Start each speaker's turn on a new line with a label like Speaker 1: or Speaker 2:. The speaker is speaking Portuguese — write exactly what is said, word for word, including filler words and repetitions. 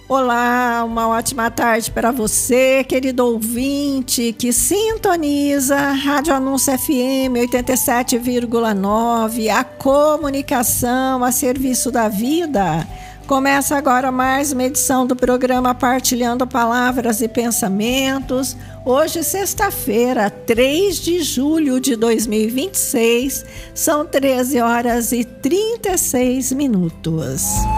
Speaker 1: Olá, uma ótima tarde para você, querido ouvinte, que sintoniza Rádio Anúncio F M oitenta e sete vírgula nove, a comunicação a serviço da vida. Começa agora mais uma edição do programa Partilhando Palavras e Pensamentos. Hoje, sexta-feira, três de julho de dois mil e vinte e seis, são treze horas e trinta e seis minutos.